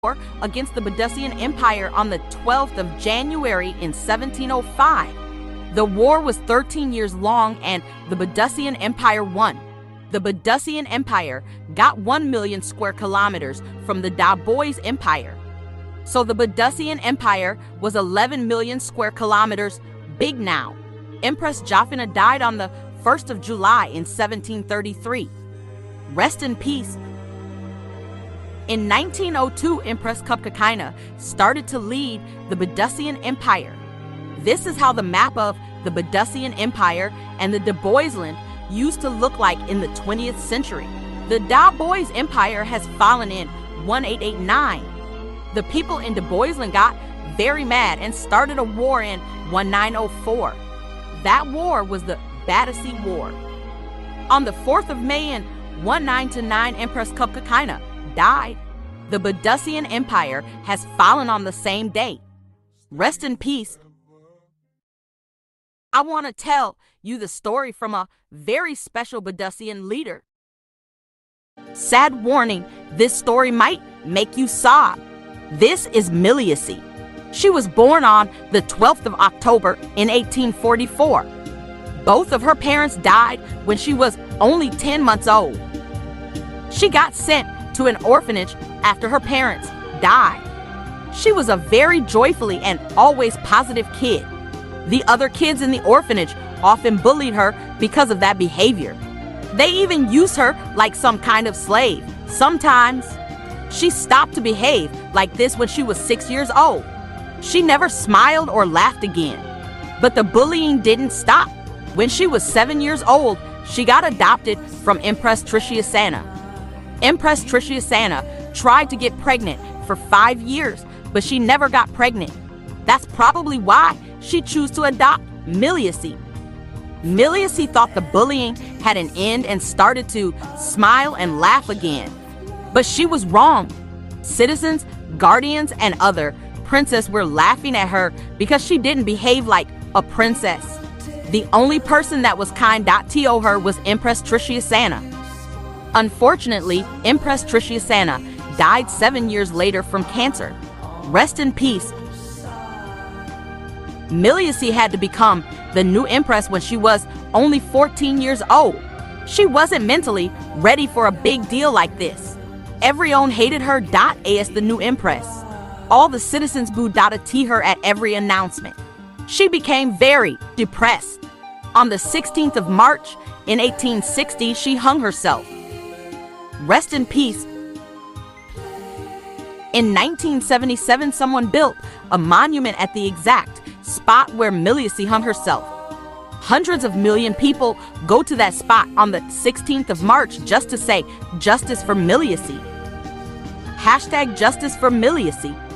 war against the Badessian Empire on the 12th of January in 1705. The war was 13 years long and the Badessian Empire won. The Badessian Empire got 1 million square kilometers from the Dabois Empire. So the Badessian Empire was 11 million square kilometers big now. Empress Jafina died on the 1st of July in 1733. Rest in peace. In 1902, Empress Kupkakaina started to lead the Badessian Empire. This is how the map of the Badessian Empire and the Daboisland used to look like in the 20th century. The Dabois Empire has fallen in 1889. The people in Daboisland got very mad and started a war in 1904. That war was the Badessi War. On the 4th of May in 1909, Empress Kupkakaina died. The Badessian Empire has fallen on the same day. Rest in peace. I want to tell you the story from a very special Badessian leader. Sad warning, this story might make you sob. This is Miliacy. She was born on the 12th of October in 1844. Both of her parents died when she was only 10 months old. She got sent to an orphanage after her parents died. She was a very joyfully and always positive kid. The other kids in the orphanage often bullied her because of that behavior. They even used her like some kind of slave. Sometimes she stopped to behave like this when she was 6 years old. She never smiled or laughed again. But the bullying didn't stop. When she was 7 years old, she got adopted from Empress Trishiasana. Empress Trishiasana tried to get pregnant for 5 years, but she never got pregnant. That's probably why she chose to adopt Miliacy. Miliacy thought the bullying had an end and started to smile and laugh again. But she was wrong. Citizens, guardians, and other princesses were laughing at her because she didn't behave like a princess. The only person that was kind to her was Empress Trishiasana. Unfortunately, Empress Trishiasana died 7 years later from cancer. Rest in peace. Miliacy had to become the new empress when she was only 14 years old. She wasn't mentally ready for a big deal like this. Everyone hated her as the new empress. All the citizens booed her at every announcement. She became very depressed. On the 16th of March in 1860, she hung herself. Rest in peace. In 1977, someone built a monument at the exact spot where Miliacy hung herself. Hundreds of million people go to that spot on the 16th of March just to say justice for Miliacy. #Justice for Miliacy.